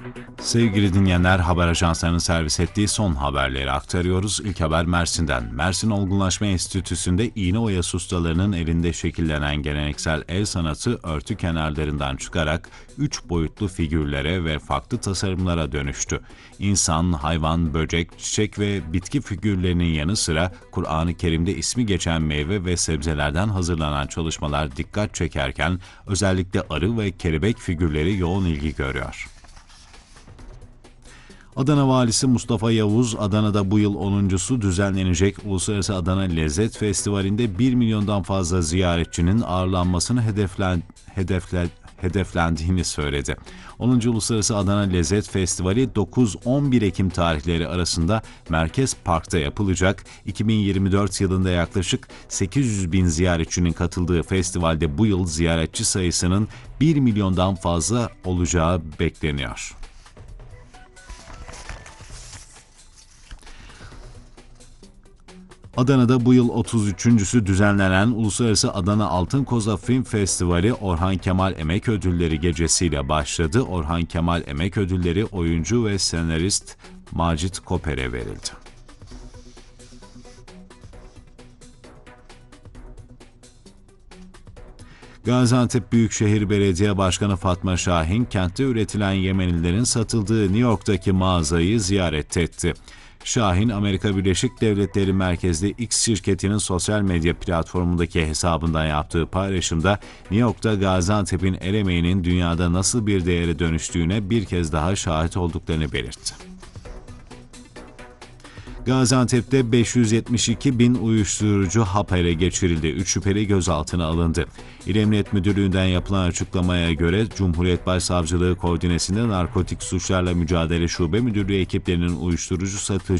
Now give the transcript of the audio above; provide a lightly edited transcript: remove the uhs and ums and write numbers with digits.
Sevgili dinleyenler, haber ajanslarının servis ettiği son haberleri aktarıyoruz. İlk haber Mersin'den. Mersin Olgunlaşma Enstitüsü'nde iğne oyası ustalarının elinde şekillenen geleneksel el sanatı örtü kenarlarından çıkarak 3 boyutlu figürlere ve farklı tasarımlara dönüştü. İnsan, hayvan, böcek, çiçek ve bitki figürlerinin yanı sıra Kur'an-ı Kerim'de ismi geçen meyve ve sebzelerden hazırlanan çalışmalar dikkat çekerken özellikle arı ve kelebek figürleri yoğun ilgi görüyor. Adana Valisi Mustafa Yavuz, Adana'da bu yıl 10.'su düzenlenecek Uluslararası Adana Lezzet Festivali'nde 1 milyondan fazla ziyaretçinin ağırlanmasını hedeflendiğini söyledi. 10. Uluslararası Adana Lezzet Festivali 9-11 Ekim tarihleri arasında Merkez Park'ta yapılacak. 2024 yılında yaklaşık 800 bin ziyaretçinin katıldığı festivalde bu yıl ziyaretçi sayısının 1 milyondan fazla olacağı bekleniyor. Adana'da bu yıl 33.'sü düzenlenen Uluslararası Adana Altın Koza Film Festivali Orhan Kemal Emek Ödülleri gecesiyle başladı. Orhan Kemal Emek Ödülleri oyuncu ve senarist Macit Koper'e verildi. Gaziantep Büyükşehir Belediye Başkanı Fatma Şahin, kentte üretilen Yemenilerin satıldığı New York'taki mağazayı ziyaret etti. Şahin, Amerika Birleşik Devletleri merkezli X şirketinin sosyal medya platformundaki hesabından yaptığı paylaşımda New York'ta Gaziantep'in el emeğinin dünyada nasıl bir değere dönüştüğüne bir kez daha şahit olduklarını belirtti. Gaziantep'te 572 bin uyuşturucu hap ele geçirildi. 3 şüpheli gözaltına alındı. İl Emniyet Müdürlüğü'nden yapılan açıklamaya göre Cumhuriyet Başsavcılığı koordinesinde Narkotik Suçlarla Mücadele Şube Müdürlüğü ekiplerinin uyuşturucu satıcı